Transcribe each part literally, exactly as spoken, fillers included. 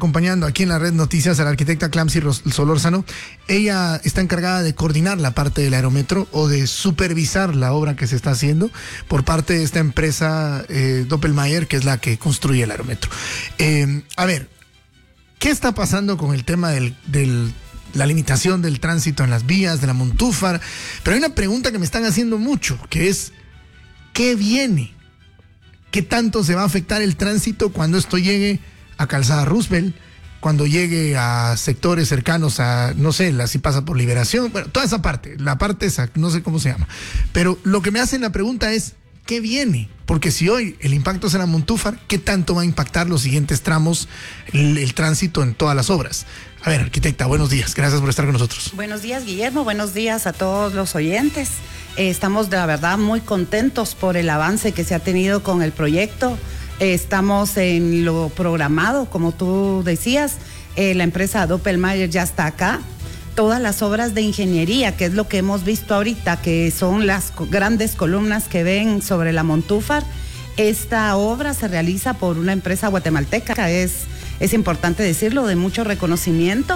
acompañando aquí en la Red Noticias a la arquitecta Clamcy Solórzano. Ella está encargada de coordinar la parte del aerometro o de supervisar la obra que se está haciendo por parte de esta empresa eh, Doppelmayr, que es la que construye el aerometro. Eh, a ver, ¿qué está pasando con el tema del, del la limitación del tránsito en las vías, de la Montúfar? Pero hay una pregunta que me están haciendo mucho, que es, ¿qué viene? ¿Qué tanto se va a afectar el tránsito cuando esto llegue a Calzada Roosevelt, cuando llegue a sectores cercanos a, no sé, la, si pasa por Liberación? Bueno, toda esa parte, la parte esa, no sé cómo se llama. Pero lo que me hacen la pregunta es, ¿qué viene? Porque si hoy el impacto es en la Montúfar, ¿qué tanto va a impactar los siguientes tramos, el, el tránsito en todas las obras? A ver, arquitecta, buenos días, gracias por estar con nosotros. Buenos días, Guillermo, buenos días a todos los oyentes. Eh, estamos de la verdad muy contentos por el avance que se ha tenido con el proyecto. Eh, estamos en lo programado, como tú decías, eh, la empresa Doppelmayr ya está acá. Todas las obras de ingeniería, que es lo que hemos visto ahorita, que son las grandes columnas que ven sobre la Montúfar, esta obra se realiza por una empresa guatemalteca, es, es importante decirlo, de mucho reconocimiento.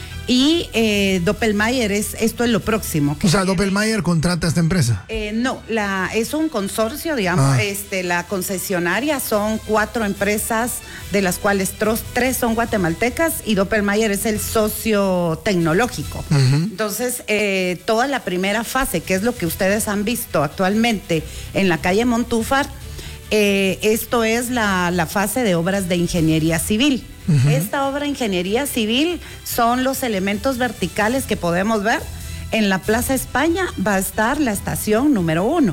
Y eh, Doppelmayr, es, esto es lo próximo. O sea, Doppelmayr contrata a esta empresa. Eh, no, la, es un consorcio, digamos, ah. este, la concesionaria son cuatro empresas, de las cuales tros, tres son guatemaltecas y Doppelmayr es el socio tecnológico. Uh-huh. Entonces, eh, toda la primera fase, que es lo que ustedes han visto actualmente en la calle Montúfar, eh, esto es la, la fase de obras de ingeniería civil. Uh-huh. Esta obra de ingeniería civil son los elementos verticales que podemos ver. En la Plaza España va a estar la estación número uno.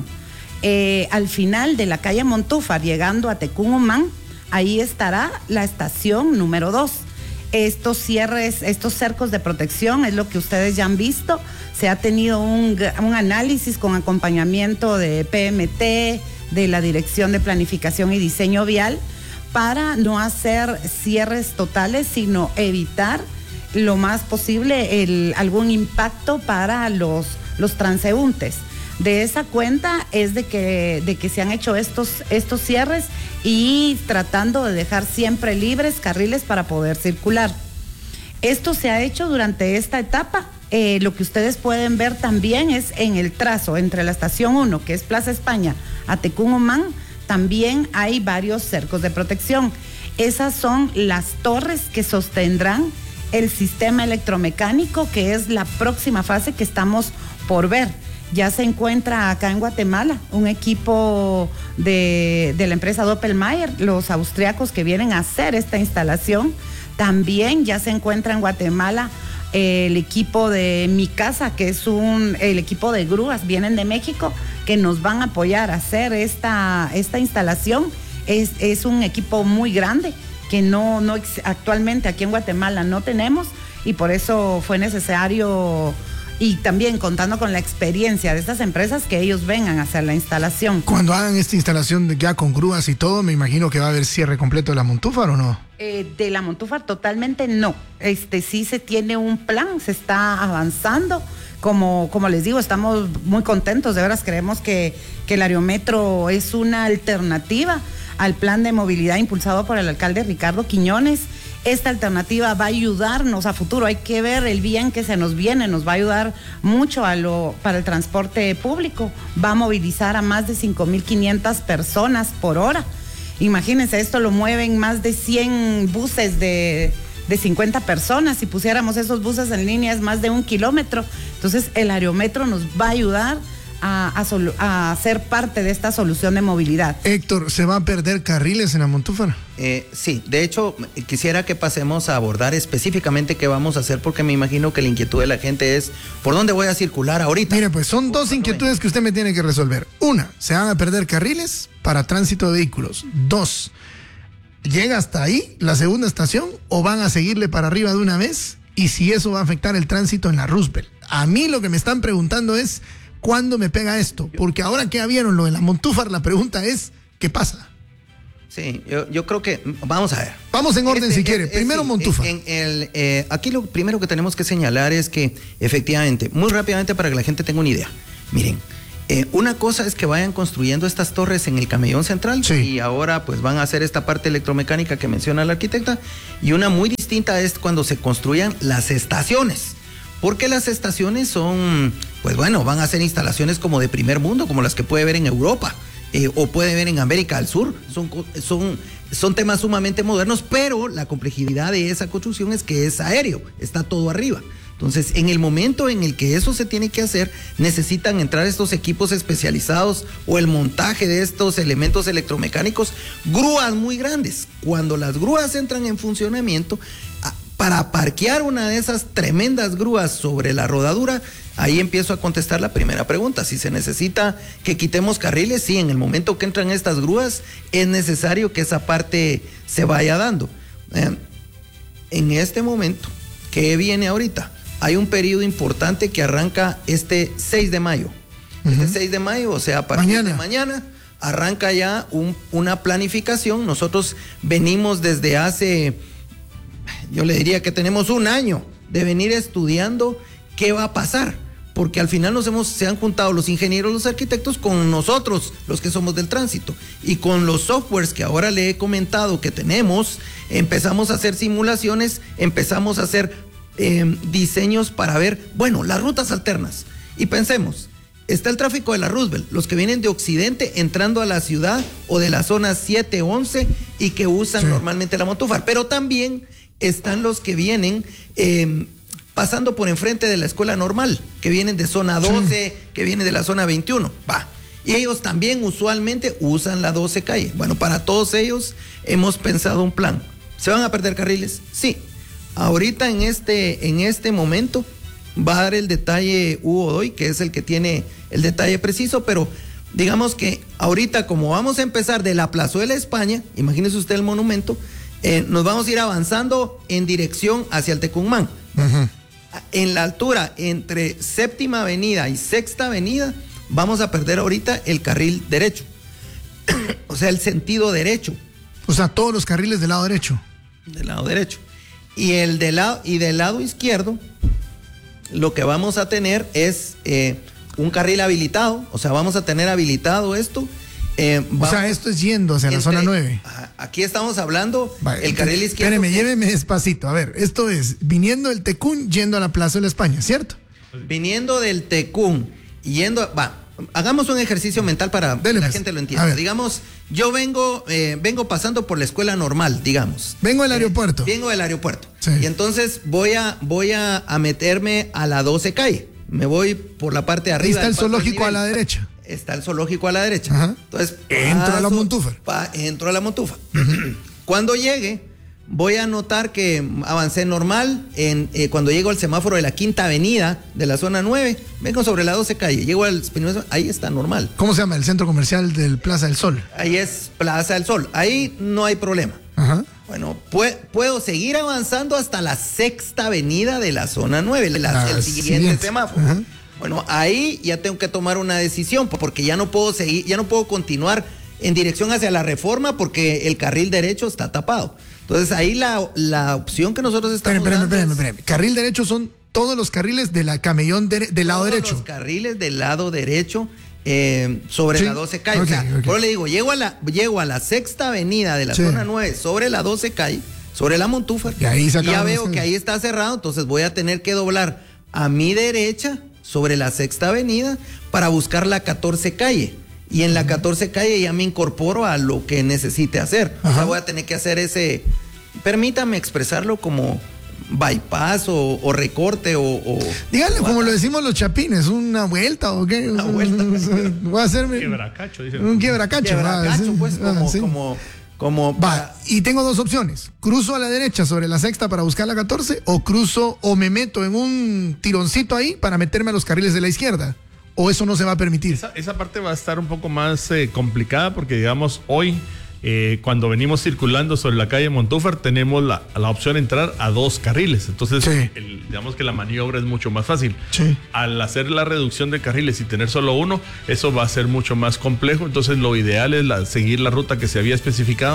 Eh, al final de la calle Montúfar, llegando a Tecún-Humán, ahí estará la estación número dos. Estos cierres, estos cercos de protección es lo que ustedes ya han visto. Se ha tenido un, un análisis con acompañamiento de P M T, de la Dirección de Planificación y Diseño Vial, para no hacer cierres totales, sino evitar lo más posible el, algún impacto para los, los transeúntes. De esa cuenta es de que, de que se han hecho estos, estos cierres y tratando de dejar siempre libres carriles para poder circular. Esto se ha hecho durante esta etapa. Eh, lo que ustedes pueden ver también es en el trazo entre la estación uno, que es Plaza España, a Tecún-Humán, también hay varios cercos de protección. Esas son las torres que sostendrán el sistema electromecánico, que es la próxima fase que estamos por ver. Ya se encuentra acá en Guatemala un equipo de, de la empresa Doppelmayr, los austriacos que vienen a hacer esta instalación. También ya se encuentra en Guatemala eh, el equipo de Mi Casa, que es un, el equipo de grúas, vienen de México, que nos van a apoyar a hacer esta, esta instalación. Es, es un equipo muy grande que no, no actualmente aquí en Guatemala no tenemos, y por eso fue necesario, y también contando con la experiencia de estas empresas, que ellos vengan a hacer la instalación. Cuando hagan esta instalación ya con grúas y todo, me imagino que va a haber cierre completo de la Montúfar, ¿o no? Eh, de la Montúfar totalmente no. Este sí se tiene un plan, se está avanzando. Como, como les digo, estamos muy contentos, de veras creemos que, que el aerometro es una alternativa al plan de movilidad impulsado por el alcalde Ricardo Quiñones. Esta alternativa va a ayudarnos a futuro, hay que ver el bien que se nos viene, nos va a ayudar mucho a lo, para el transporte público, va a movilizar a más de cinco mil quinientas personas por hora. Imagínense, esto lo mueven más de cien buses de... de cincuenta personas. Si pusiéramos esos buses en línea es más de un kilómetro. Entonces el aerometro nos va a ayudar a, a, solu- a ser parte de esta solución de movilidad. Héctor, ¿se va a perder carriles en la Montúfar? Eh, sí, de hecho quisiera que pasemos a abordar específicamente qué vamos a hacer, porque me imagino que la inquietud de la gente es ¿por dónde voy a circular ahorita? Mire, pues son dos inquietudes que usted me tiene que resolver. Una, ¿se van a perder carriles para tránsito de vehículos? Dos, ¿llega hasta ahí la segunda estación o van a seguirle para arriba de una vez? Y si eso va a afectar el tránsito en la Roosevelt. A mí lo que me están preguntando es ¿cuándo me pega esto? Porque ahora que ya vieron lo de la Montúfar, la pregunta es ¿qué pasa? Sí, yo, yo creo que vamos a ver. Vamos en orden este, si quiere. Es, primero sí, Montúfar. En el, eh, aquí lo primero que tenemos que señalar es que efectivamente, muy rápidamente para que la gente tenga una idea. Miren, Eh, una cosa es que vayan construyendo estas torres en el camellón central, sí, y ahora pues van a hacer esta parte electromecánica que menciona la arquitecta, y una muy distinta distinta es cuando se construyan las estaciones, porque las estaciones son, pues bueno, van a ser instalaciones como de primer mundo, como las que puede ver en Europa, eh, o puede ver en América del Sur, son, son, son temas sumamente modernos, pero la complejidad de esa construcción es que es aéreo, está todo arriba. Entonces, en el momento en el que eso se tiene que hacer, necesitan entrar estos equipos especializados o el montaje de estos elementos electromecánicos, grúas muy grandes. Cuando las grúas entran en funcionamiento, para parquear una de esas tremendas grúas sobre la rodadura, ahí empiezo a contestar la primera pregunta. Si se necesita que quitemos carriles, sí, en el momento que entran estas grúas, es necesario que esa parte se vaya dando. Eh, en este momento, ¿qué viene ahorita? Hay un periodo importante que arranca este seis de mayo. Uh-huh. Este seis de mayo, o sea, a partir mañana. de mañana, arranca ya un, una planificación. Nosotros venimos desde hace, yo le diría que tenemos un año de venir estudiando qué va a pasar, porque al final nos hemos, se han juntado los ingenieros, los arquitectos con nosotros, los que somos del tránsito, y con los softwares que ahora le he comentado que tenemos, empezamos a hacer simulaciones, empezamos a hacer Eh, diseños para ver, bueno, las rutas alternas. Y pensemos, está el tráfico de la Roosevelt, los que vienen de Occidente entrando a la ciudad o de la zona siete once y que usan sí. normalmente la Montúfar, pero también están los que vienen eh, pasando por enfrente de la escuela normal, que vienen de zona doce, sí. que vienen de la zona veintiuno, va. Y ellos también usualmente usan la doce calle. Bueno, para todos ellos hemos pensado un plan. ¿Se van a perder carriles? Sí. Ahorita en este, en este momento va a dar el detalle Hugo Doy, que es el que tiene el detalle preciso, pero digamos que ahorita como vamos a empezar de la Plazuela España, imagínese usted el monumento, eh, nos vamos a ir avanzando en dirección hacia el Tecumán. Uh-huh. En la altura entre Séptima Avenida y Sexta Avenida vamos a perder ahorita el carril derecho, o sea, el sentido derecho. O sea, todos los carriles del lado derecho. Del lado derecho. Y, el de lado, y del lado izquierdo, lo que vamos a tener es eh, un carril habilitado, o sea, vamos a tener habilitado esto. Eh, o sea, esto es yendo hacia entre, la zona nueve. Aquí estamos hablando, vale, el carril izquierdo. Espéreme, que... lléveme despacito. A ver, esto es viniendo del Tecún, yendo a la Plaza de la España, ¿cierto? Viniendo del Tecún, yendo, va, hagamos un ejercicio mental para que la gente lo entienda. Digamos, yo vengo, eh, vengo pasando por la escuela normal, digamos. Vengo del aeropuerto. Eh, vengo del aeropuerto. Sí. Y entonces voy a, voy a, a meterme a la doce calle. Me voy por la parte de arriba. Ahí está el zoológico a la derecha. Está el zoológico a la derecha. Ajá. Entonces, entro paso, a la Montúfar. Pa, entro a la Montúfar. Uh-huh. Cuando llegue, voy a notar que avancé normal. En, eh, cuando llego al semáforo de la Quinta Avenida de la zona nueve, vengo sobre la doce calle, llego al ahí está normal. ¿Cómo se llama? El centro comercial del Plaza del Sol. Ahí es Plaza del Sol. Ahí no hay problema. Ajá. Bueno, pu- puedo seguir avanzando hasta la Sexta Avenida de la zona nueve, la, ah, el siguiente, siguiente. semáforo. Ajá. Bueno, ahí ya tengo que tomar una decisión, porque ya no puedo seguir, ya no puedo continuar en dirección hacia la Reforma porque el carril derecho está tapado. Entonces ahí la, la opción que nosotros estamos espérame, dando espérame, espérame, espérame. Carril derecho son todos los carriles de la camellón de, del lado todos derecho. Los carriles del lado derecho eh, sobre sí. la doce calle. Okay, o sea, okay. Por le digo, llego a la, llego a la Sexta Avenida de la sí. zona nueve sobre la doce calle, sobre la Montúfar, y ahí y ya veo que ahí está cerrado, entonces voy a tener que doblar a mi derecha sobre la Sexta Avenida para buscar la catorce calle. Y en la catorce calle ya me incorporo a lo que necesite hacer. Ajá. O sea, voy a tener que hacer ese, permítame expresarlo como bypass o, o recorte o, o díganle o como lo decimos los chapines, una vuelta o qué. Una vuelta. Voy a hacerme quiebracacho, dicen. Un quiebracacho. Quiebracacho, va, pues, como, sí. como, como va, y tengo dos opciones. Cruzo a la derecha sobre la Sexta para buscar la catorce, o cruzo o me meto en un tironcito ahí para meterme a los carriles de la izquierda. ¿O eso no se va a permitir? Esa, esa parte va a estar un poco más eh, complicada porque, digamos, hoy, eh, cuando venimos circulando sobre la calle Montúfar, tenemos la, la opción de entrar a dos carriles. Entonces, sí. el, digamos que la maniobra es mucho más fácil. Sí. Al hacer la reducción de carriles y tener solo uno, eso va a ser mucho más complejo. Entonces, lo ideal es la, seguir la ruta que se había especificado,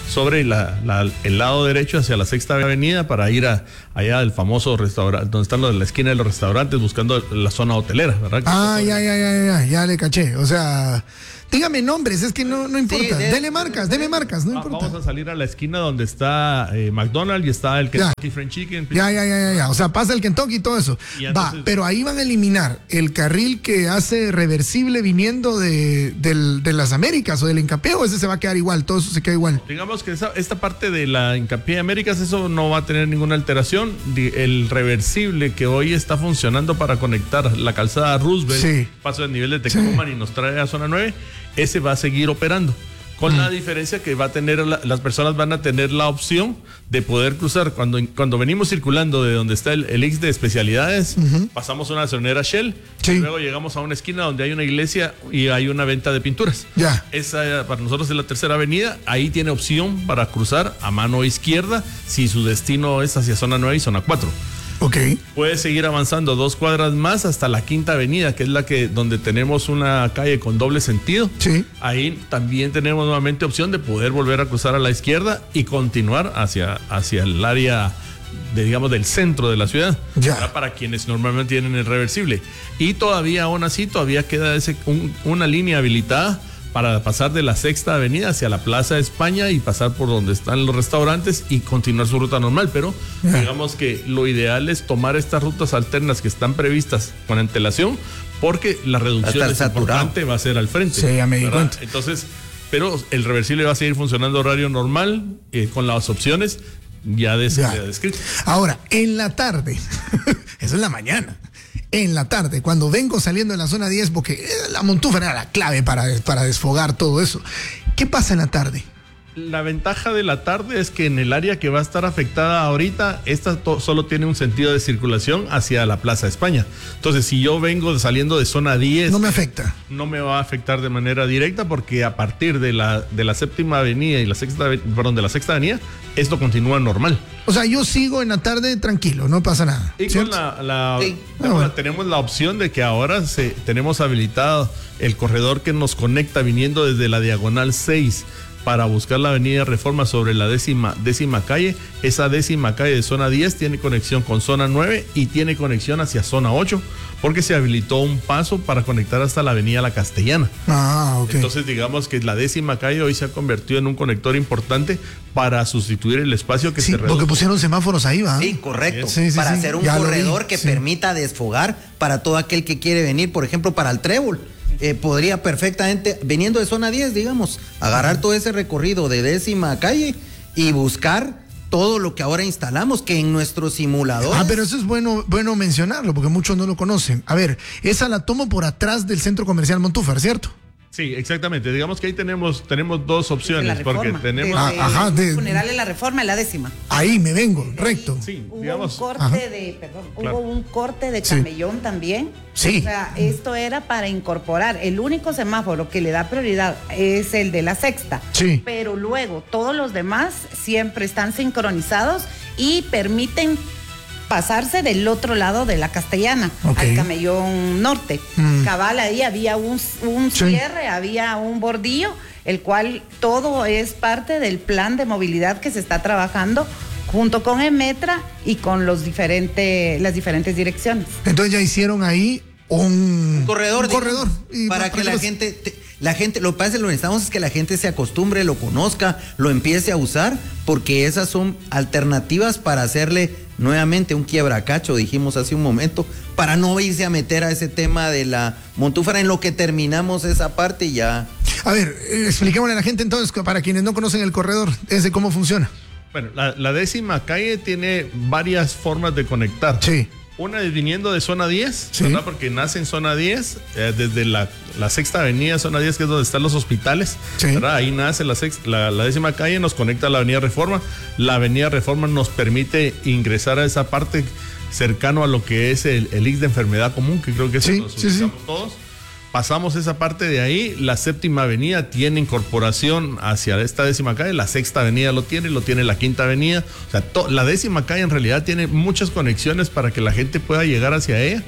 sobre la, la, el lado derecho hacia la Sexta Avenida para ir a allá al famoso restaurante, donde están los de la esquina de los restaurantes buscando la zona hotelera, ¿verdad? Ah, ya, ya, ya, ya, ya le caché. O sea, dígame nombres, es que no, no importa. Sí, de, dele marcas, dele marcas, no va, importa. Vamos a salir a la esquina donde está eh, McDonald's y está el Kentucky Fried Chicken. Ya, ya, ya, ya, ya. O sea, pasa el Kentucky y todo eso. Y entonces, va, pero ahí van a eliminar el carril que hace reversible viniendo de, del, de las Américas o del Hincapié, o ese se va a quedar igual, todo eso se queda igual. Digamos que esa, esta parte de la Hincapié Américas, eso no va a tener ninguna alteración. El reversible que hoy está funcionando para conectar la calzada Roosevelt, sí. paso del nivel de Tecomán, sí. y nos trae a zona nueve, ese va a seguir operando. Con mm. la diferencia que va a tener la, las personas van a tener la opción de poder cruzar cuando, cuando venimos circulando de donde está el, el X de especialidades, uh-huh. pasamos una gasolinera Shell, sí. y luego llegamos a una esquina donde hay una iglesia y hay una venta de pinturas. Ya. Esa para nosotros es la tercera avenida, ahí tiene opción para cruzar a mano izquierda si su destino es hacia zona nueve y zona cuatro. Ok. Puede seguir avanzando dos cuadras más hasta la Quinta Avenida, que es la que donde tenemos una calle con doble sentido. Sí. Ahí también tenemos nuevamente opción de poder volver a cruzar a la izquierda y continuar hacia, hacia el área de, digamos, del centro de la ciudad. Ya. Para quienes normalmente tienen el reversible. Y todavía, aún así, todavía queda ese, un, una línea habilitada para pasar de la Sexta Avenida hacia la Plaza de España y pasar por donde están los restaurantes y continuar su ruta normal, pero yeah. digamos que lo ideal es tomar estas rutas alternas que están previstas con antelación, porque la reducción es importante, va a ser al frente. Sí, ya me di cuenta. Entonces, pero el reversible va a seguir funcionando horario normal, eh, con las opciones ya, des- ya. ya descritas. Ahora, en la tarde, eso es la mañana. En la tarde, cuando vengo saliendo de la zona diez, porque la Montúfar era la clave para, para desfogar todo eso. ¿Qué pasa en la tarde? La ventaja de la tarde es que en el área que va a estar afectada ahorita, esta to- solo tiene un sentido de circulación hacia la Plaza de España. Entonces, si yo vengo saliendo de zona diez... No me afecta. No me va a afectar de manera directa, porque a partir de la, de la Séptima Avenida y la Sexta, perdón, de la Sexta Avenida, esto continúa normal. O sea, yo sigo en la tarde tranquilo, no pasa nada. Y ¿cierto? con la, la, sí. la, ah, bueno. tenemos la opción de que ahora se, tenemos habilitado el corredor que nos conecta viniendo desde la diagonal seis para buscar la avenida Reforma sobre la décima, décima calle. Esa décima calle de zona diez tiene conexión con zona nueve y tiene conexión hacia zona ocho, porque se habilitó un paso para conectar hasta la avenida La Castellana. Ah, ok. Entonces, digamos que la décima calle hoy se ha convertido en un conector importante para sustituir el espacio que sí, se reduce. porque pusieron semáforos ahí, ¿va? Sí, correcto. Sí, sí, para sí, hacer un ya corredor que sí. permita desfogar para todo aquel que quiere venir, por ejemplo, para el Trébol. Eh, podría perfectamente, veniendo de zona diez, digamos, agarrar todo ese recorrido de décima calle y buscar todo lo que ahora instalamos, que en nuestro simulador. Ah, pero eso es bueno, bueno mencionarlo, porque muchos no lo conocen. A ver, esa la tomo por atrás del centro comercial Montúfar, ¿cierto? Sí, exactamente. Digamos que ahí tenemos, tenemos dos opciones, porque tenemos... De, de, ah, ajá, de, funeral en la Reforma, en la décima. Ahí me vengo, recto. Sí, hubo digamos. un corte Ajá. de, perdón, Claro. hubo un corte de Sí. camellón también. Sí. O sea, esto era para incorporar. El único semáforo que le da prioridad es el de la Sexta. Sí. Pero luego todos los demás siempre están sincronizados y permiten pasarse del otro lado de la Castellana, okay. al Camellón Norte. Mm. Cabal, ahí había un, un sí. cierre, había un bordillo, el cual todo es parte del plan de movilidad que se está trabajando junto con Emetra y con los diferentes, las diferentes direcciones. Entonces ya hicieron ahí un, un corredor, un corredor y para, para que la gente, te, la gente, lo que pasa es que lo que necesitamos es que la gente se acostumbre, lo conozca, lo empiece a usar, porque esas son alternativas para hacerle nuevamente un quiebracacho, dijimos hace un momento, para no irse a meter a ese tema de la Montúfar en lo que terminamos esa parte y ya. A ver, eh, expliquémosle a la gente entonces, para quienes no conocen el corredor, ese cómo funciona. Bueno, la, la décima calle tiene varias formas de conectar. Sí. Una es viniendo de zona diez, sí. ¿verdad? Porque nace en zona diez, eh, desde la, la Sexta Avenida, zona diez, que es donde están los hospitales, sí. ¿verdad? Ahí nace la, sex, la, la décima calle, nos conecta a la avenida Reforma. La avenida Reforma nos permite ingresar a esa parte cercano a lo que es el, el I X de enfermedad común, que creo que eso sí, nos sí, sí. todos. Pasamos esa parte de ahí, la Séptima Avenida tiene incorporación hacia esta décima calle, la Sexta Avenida lo tiene, lo tiene la Quinta Avenida, o sea, to, la décima calle en realidad tiene muchas conexiones para que la gente pueda llegar hacia ella.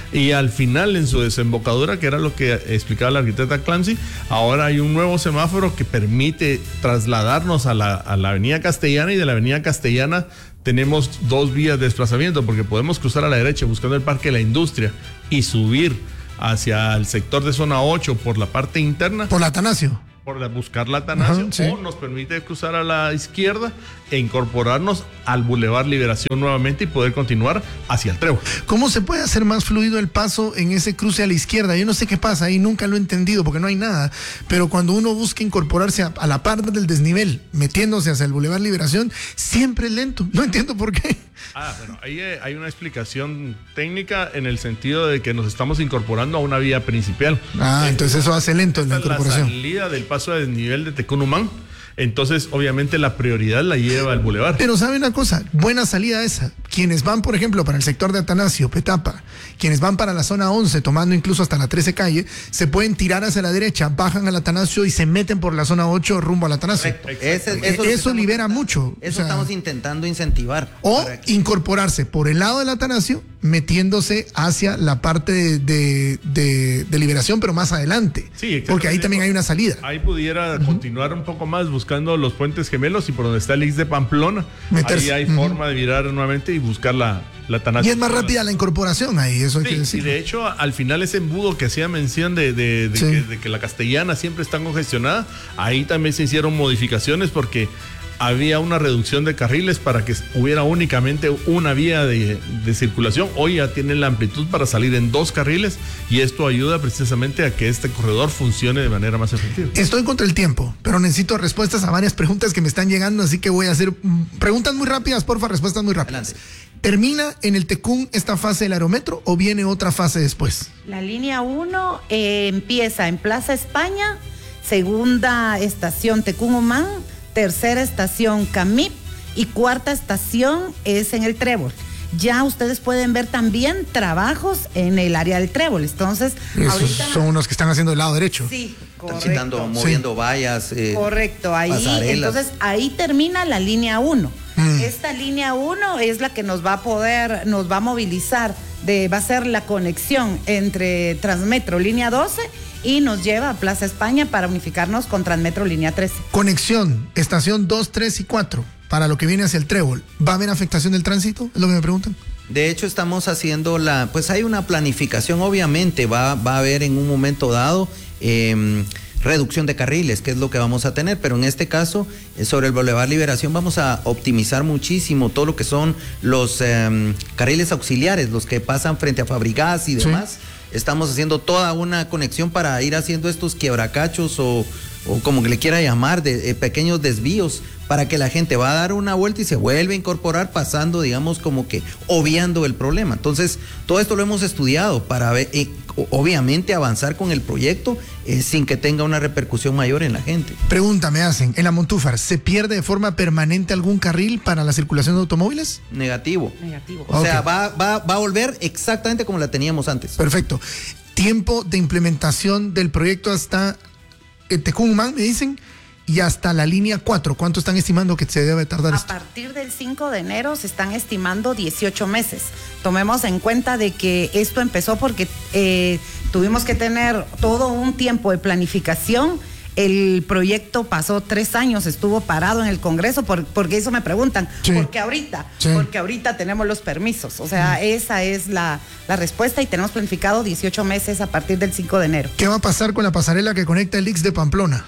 y al final en su desembocadura, que era lo que explicaba la arquitecta Clancy, ahora hay un nuevo semáforo que permite trasladarnos a la, a la avenida Castellana, y de la avenida Castellana tenemos dos vías de desplazamiento, porque podemos cruzar a la derecha buscando el Parque de la Industria y subir hacia el sector de zona ocho por la parte interna. Por la Atanasio. Por la, buscar la Atanasio, uh-huh, sí. O nos permite cruzar a la izquierda e incorporarnos al Boulevard Liberación nuevamente y poder continuar hacia el Trébol. ¿Cómo se puede hacer más fluido el paso en ese cruce a la izquierda? Yo no sé qué pasa ahí, nunca lo he entendido porque no hay nada, pero cuando uno busca incorporarse a, a la parte del desnivel, metiéndose hacia el Boulevard Liberación, siempre es lento. No entiendo por qué. Ah, bueno, ahí hay una explicación técnica en el sentido de que nos estamos incorporando a una vía principal. Ah, eh, entonces eso hace lento en la incorporación. La salida del paso de desnivel de Tecunumán. Entonces, obviamente, la prioridad la lleva el bulevar. Pero ¿sabe una cosa? Buena salida esa. Quienes van, por ejemplo, para el sector de Atanasio, Petapa, quienes van para la zona once, tomando incluso hasta la trece calle, se pueden tirar hacia la derecha, bajan al Atanasio y se meten por la zona ocho rumbo al Atanasio. Ese, eso eso libera mucho. Eso o sea, estamos intentando incentivar. O que... incorporarse por el lado del Atanasio, metiéndose hacia la parte de, de, de, de liberación, pero más adelante. Sí, porque ahí también hay una salida. Ahí pudiera uh-huh. continuar un poco más buscando los puentes gemelos y por donde está el Ix de Pamplona. Meterse. Ahí hay uh-huh. forma de virar nuevamente y buscar la, la Atanasio. Y es más rápida la incorporación ahí, eso hay sí, que decir. Y de hecho, al final ese embudo que hacía mención de, de, de, sí. que, de que la Castellana siempre está congestionada, ahí también se hicieron modificaciones porque había una reducción de carriles para que hubiera únicamente una vía de, de circulación. Hoy ya tienen la amplitud para salir en dos carriles y esto ayuda precisamente a que este corredor funcione de manera más efectiva. Estoy contra el tiempo, pero necesito respuestas a varias preguntas que me están llegando, así que voy a hacer preguntas muy rápidas, porfa, respuestas muy rápidas. Adelante. ¿Termina en el Tecún esta fase del aerometro o viene otra fase después? La línea uno eh, empieza en Plaza España, segunda estación Tecún Humán, tercera estación Camip y cuarta estación es en el Trébol. Ya ustedes pueden ver también trabajos en el área del Trébol. Entonces, esos ahorita son unos que están haciendo el lado derecho. Sí, correcto. Están citando, moviendo sí. vallas. Eh, correcto, ahí. Pasarelas. Entonces, ahí termina la línea uno. Mm. Esta línea uno es la que nos va a poder, nos va a movilizar, de, va a ser la conexión entre Transmetro línea doce y nos lleva a Plaza España para unificarnos con Transmetro línea trece. Conexión, estación dos, tres y cuatro, para lo que viene hacia el Trébol. ¿Va a haber afectación del tránsito? Es lo que me preguntan. De hecho, estamos haciendo la, pues hay una planificación, obviamente, va, va a haber en un momento dado eh, reducción de carriles, que es lo que vamos a tener, pero en este caso, eh, sobre el Boulevard Liberación, vamos a optimizar muchísimo todo lo que son los eh, carriles auxiliares, los que pasan frente a Fabrigas y demás. Sí. Estamos haciendo toda una conexión para ir haciendo estos quiebracachos o, o como que le quiera llamar, de, de pequeños desvíos, para que la gente va a dar una vuelta y se vuelve a incorporar pasando, digamos, como que obviando el problema. Entonces, todo esto lo hemos estudiado para ver, eh, obviamente avanzar con el proyecto eh, sin que tenga una repercusión mayor en la gente. Pregunta me hacen, en la Montúfar, ¿se pierde de forma permanente algún carril para la circulación de automóviles? Negativo. Negativo. O okay. sea, va, va, va a volver exactamente como la teníamos antes. Perfecto. Tiempo de implementación del proyecto hasta eh, Tecún Humán, me dicen, y hasta la línea cuatro, ¿cuánto están estimando que se debe tardar a esto? A partir del cinco de enero se están estimando dieciocho meses. Tomemos en cuenta de que esto empezó porque eh, tuvimos que tener todo un tiempo de planificación. El proyecto pasó tres años, estuvo parado en el Congreso, por, porque eso me preguntan, sí. ¿por qué ahorita? Sí. Porque ahorita tenemos los permisos, o sea, mm. esa es la, la respuesta y tenemos planificado dieciocho meses a partir del cinco de enero. ¿Qué va a pasar con la pasarela que conecta el Ix de Pamplona?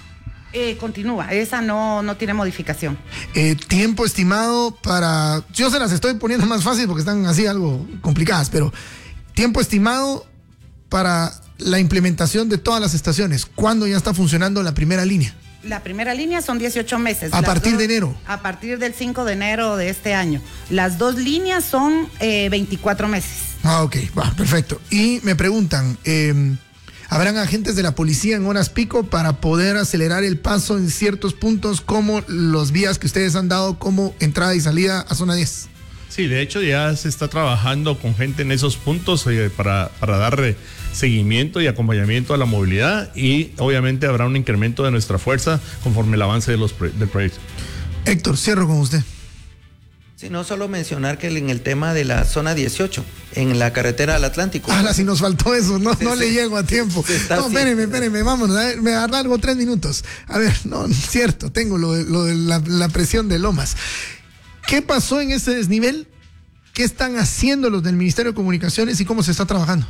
Eh, continúa, esa no, no tiene modificación. Eh, tiempo estimado para... Yo se las estoy poniendo más fácil porque están así algo complicadas, pero tiempo estimado para la implementación de todas las estaciones. ¿Cuándo ya está funcionando la primera línea? La primera línea son dieciocho meses. ¿A partir dos, de enero? A partir del cinco de enero de este año. Las dos líneas son eh, veinticuatro meses. Ah, ok, va, perfecto. Y me preguntan... Eh, ¿habrán agentes de la policía en horas pico para poder acelerar el paso en ciertos puntos como los vías que ustedes han dado como entrada y salida a zona diez? Sí, de hecho ya se está trabajando con gente en esos puntos eh, para, para dar seguimiento y acompañamiento a la movilidad y obviamente habrá un incremento de nuestra fuerza conforme el avance de los, del proyecto. Héctor, cierro con usted. Sí, no solo mencionar que en el tema de la zona dieciocho, en la carretera del Atlántico. Ah, si nos faltó eso, no, sí, no sí. le llego a tiempo. No, espéreme, espéreme, vámonos, a ver, me alargo tres minutos. A ver, no, cierto, tengo lo de, lo de la, la presión de Lomas. ¿Qué pasó en ese desnivel? ¿Qué están haciendo los del Ministerio de Comunicaciones y cómo se está trabajando?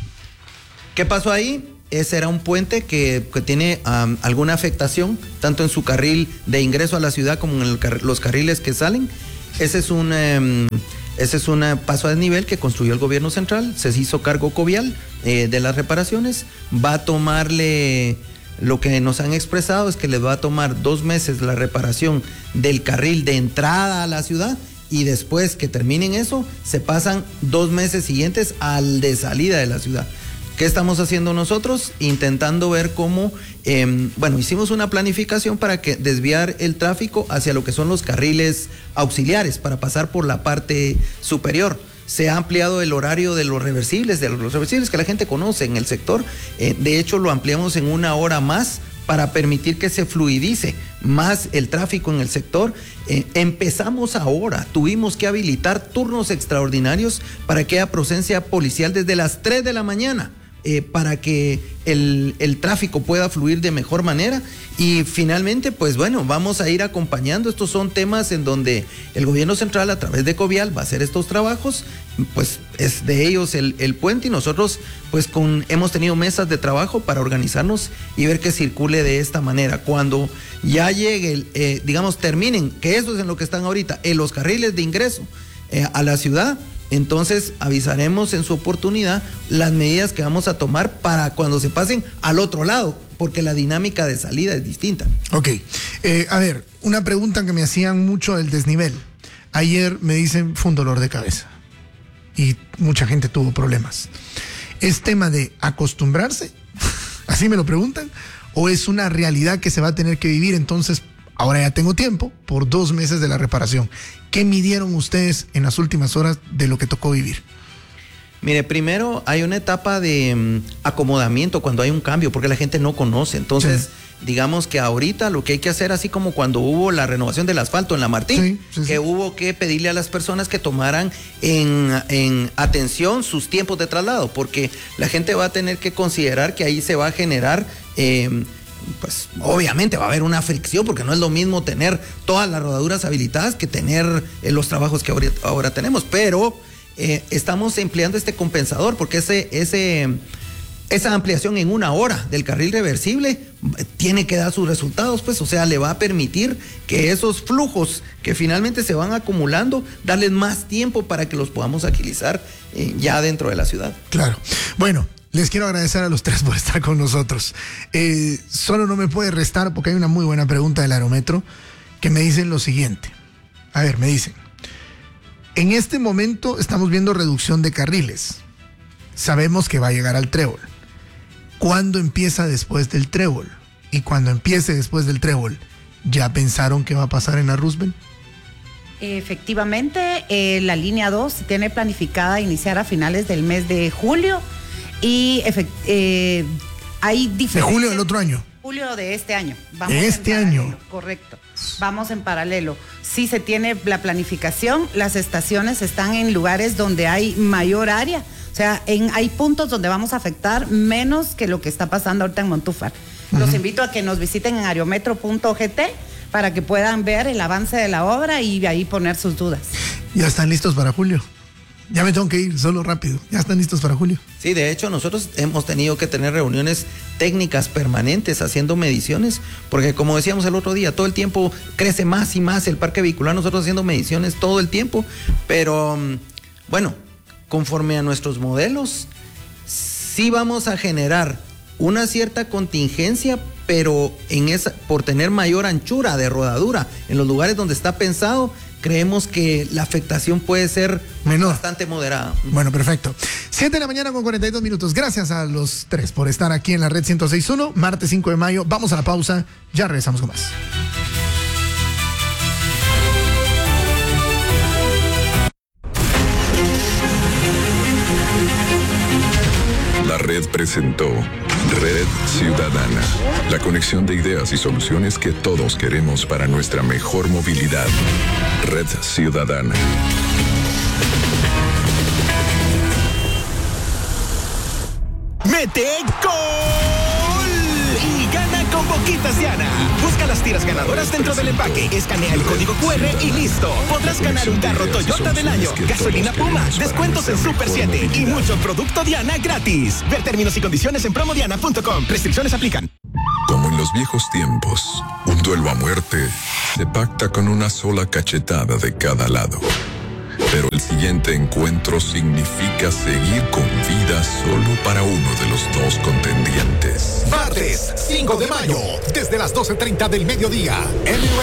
¿Qué pasó ahí? Ese era un puente que, que tiene um, alguna afectación, tanto en su carril de ingreso a la ciudad como en el car los carriles que salen. Ese es un um, ese es un paso a desnivel que construyó el gobierno central, se hizo cargo Covial eh, de las reparaciones, va a tomarle, lo que nos han expresado es que les va a tomar dos meses la reparación del carril de entrada a la ciudad y después que terminen eso, se pasan dos meses siguientes al de salida de la ciudad. ¿Qué estamos haciendo nosotros? Intentando ver cómo, eh, bueno, hicimos una planificación para que desviar el tráfico hacia lo que son los carriles auxiliares para pasar por la parte superior. Se ha ampliado el horario de los reversibles, de los reversibles que la gente conoce en el sector. Eh, de hecho, lo ampliamos en una hora más para permitir que se fluidice más el tráfico en el sector. Eh, empezamos ahora, tuvimos que habilitar turnos extraordinarios para que haya presencia policial desde las tres de la mañana. Eh, para que el, el tráfico pueda fluir de mejor manera y finalmente pues bueno, vamos a ir acompañando. Estos son temas en donde el gobierno central a través de Covial va a hacer estos trabajos, pues es de ellos el, el puente y nosotros pues con, hemos tenido mesas de trabajo para organizarnos y ver que circule de esta manera. Cuando ya llegue, el, eh, digamos terminen, que eso es en lo que están ahorita, en los carriles de ingreso eh, a la ciudad, entonces avisaremos en su oportunidad las medidas que vamos a tomar para cuando se pasen al otro lado, porque la dinámica de salida es distinta. Ok, eh, a ver, una pregunta que me hacían mucho del desnivel. Ayer me dicen fue un dolor de cabeza y mucha gente tuvo problemas. ¿Es tema de acostumbrarse? ¿Así me lo preguntan? ¿O es una realidad que se va a tener que vivir? Entonces, ahora ya tengo tiempo por dos meses de la reparación. ¿Qué midieron ustedes en las últimas horas de lo que tocó vivir? Mire, primero hay una etapa de um, acomodamiento cuando hay un cambio, porque la gente no conoce. Entonces, sí. digamos que ahorita lo que hay que hacer, así como cuando hubo la renovación del asfalto en La Martín, sí, sí, que sí. hubo que pedirle a las personas que tomaran en, en atención sus tiempos de traslado, porque la gente va a tener que considerar que ahí se va a generar... Eh, pues obviamente va a haber una fricción porque no es lo mismo tener todas las rodaduras habilitadas que tener eh, los trabajos que ahora, ahora tenemos, pero eh, estamos empleando este compensador porque ese, ese, esa ampliación en una hora del carril reversible eh, tiene que dar sus resultados, pues, o sea, le va a permitir que esos flujos que finalmente se van acumulando, darles más tiempo para que los podamos agilizar eh, ya dentro de la ciudad. Claro, bueno. Les quiero agradecer a los tres por estar con nosotros. Eh, solo no me puede restar porque hay una muy buena pregunta del Aerometro que me dicen lo siguiente. A ver, me dicen, en este momento estamos viendo reducción de carriles. Sabemos que va a llegar al trébol. ¿Cuándo empieza después del trébol? Y cuando empiece después del trébol, ¿ya pensaron qué va a pasar en la Roosevelt? Efectivamente, eh, la línea dos tiene planificada iniciar a finales del mes de julio. Y eh, hay diferencias. ¿De julio del otro año? Julio de este año. Vamos este año. Correcto. Vamos en paralelo. Sí se tiene la planificación, las estaciones están en lugares donde hay mayor área. O sea, en, hay puntos donde vamos a afectar menos que lo que está pasando ahorita en Montúfar. Uh-huh. Los invito a que nos visiten en aerometro punto g t para que puedan ver el avance de la obra y ahí poner sus dudas. ¿Ya están listos para julio? Ya me tengo que ir, solo rápido. ¿Ya están listos para julio? Sí, de hecho nosotros hemos tenido que tener reuniones técnicas permanentes haciendo mediciones, porque como decíamos el otro día, todo el tiempo crece más y más el parque vehicular, nosotros haciendo mediciones todo el tiempo, pero bueno, conforme a nuestros modelos, sí vamos a generar una cierta contingencia, pero en esa, por tener mayor anchura de rodadura en los lugares donde está pensado, creemos que la afectación puede ser menor, bastante moderada. Bueno, perfecto. siete de la mañana con cuarenta y dos minutos. Gracias a los tres por estar aquí en la red ciento seis punto uno, martes cinco de mayo. Vamos a la pausa, ya regresamos con más. La red presentó Red Ciudadana. La conexión de ideas y soluciones que todos queremos para nuestra mejor movilidad. Red Ciudadana. ¡Mete gol! Y gana con Boquitas Diana. Busca las tiras ganadoras dentro del empaque, escanea el código cu erre y listo. Podrás ganar un carro Toyota del año, gasolina Puma, descuentos en Super siete y mucho producto Diana gratis. Ver términos y condiciones en promodiana punto com. Restricciones aplican. Como en los viejos tiempos, un duelo a muerte se pacta con una sola cachetada de cada lado. Pero el siguiente encuentro significa seguir con vida solo para uno de los dos contendientes. Martes, cinco de mayo, desde las doce treinta del mediodía.